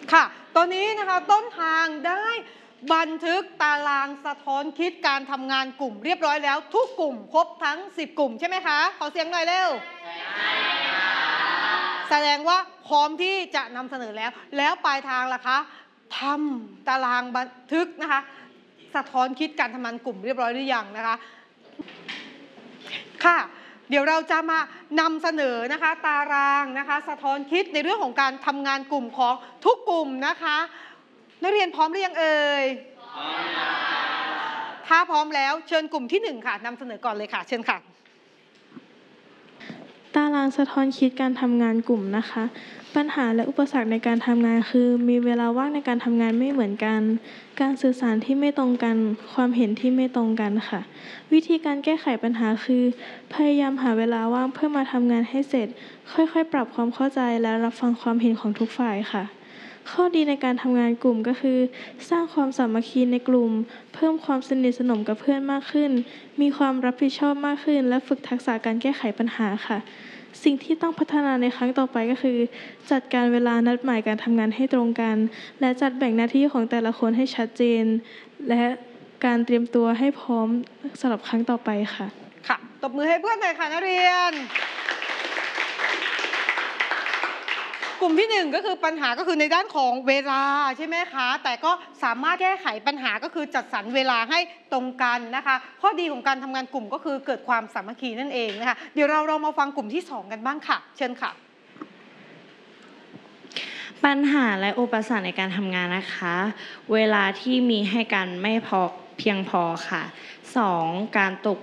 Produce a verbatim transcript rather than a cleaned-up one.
ค่ะตอนนี้นะคะต้นทางได้บันทึกตารางสะท้อนคิดการทำงานกลุ่มเรียบร้อยแล้วทุกกลุ่มครบทั้งสิบกลุ่มใช่ไหมคะขอเสียงหน่อยเร็วแสดงว่าพร้อมที่จะนำเสนอแล้วแล้วปลายทางล่ะคะทำตารางบันทึกนะคะสะท้อนคิดการทำงานกลุ่มเรียบร้อยหรือยังนะคะค่ะเดี๋ยวเราจะมานำเสนอนะคะตารางนะคะสะท้อนคิดในเรื่องของการทำงานกลุ่มของทุกกลุ่มนะคะนักเรียนพร้อมหรือยังเอ่ยพร้อมแล้วถ้าพร้อมแล้วเชิญกลุ่มที่หนึ่งค่ะนำเสนอก่อนเลยค่ะเชิญค่ะตารางสะท้อนคิดการทำงานกลุ่มนะคะปัญหาและอุปสรรคในการทำงานคือมีเวลาว่างในการทำงานไม่เหมือนกันการสื่อสารที่ไม่ตรงกันความเห็นที่ไม่ตรงกันค่ะวิธีการแก้ไขปัญหาคือพยายามหาเวลาว่างเพื่อมาทำงานให้เสร็จค่อยๆปรับความเข้าใจและรับฟังความเห็นของทุกฝ่ายค่ะข้อดีในการทำงานกลุ่มก็คือสร้างความสามัคคีในกลุ่มเพิ่มความสนิทสนมกับเพื่อนมากขึ้นมีความรับผิดชอบมากขึ้นและฝึกทักษะการแก้ไขปัญหาค่ะสิ่งที่ต้องพัฒนาในครั้งต่อไปก็คือจัดการเวลานัดหมายการทำงานให้ตรงกันและจัดแบ่งหน้าที่ของแต่ละคนให้ชัดเจนและการเตรียมตัวให้พร้อมสำหรับครั้งต่อไปค่ะค่ะตบมือให้เพื่อนหน่อยค่ะนักเรียนกลุ่มที่หนึ่งก็คือปัญหาก็คือในด้านของเวลาใช่ไหมคะแต่ก็สามารถแก้ไขปัญหาก็คือจัดสรรเวลาให้ตรงกันนะคะข้อดีของการทำงานกลุ่มก็คือเกิดความสามัคคีนั่นเองนะคะเดี๋ยวเราเรามาฟังกลุ่มที่สองกันบ้างค่ะเชิญค่ะปัญหาและอุปสรรคในการทำงานนะคะเวลาที่มีให้กันไม่พอเพียงพอค่ะสองการตก